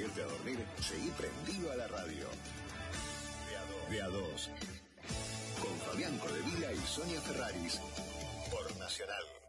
irte a dormir, seguí prendido a la radio. De a dos. Con Fabián Codevila y Sonia Ferraris. Por Nacional.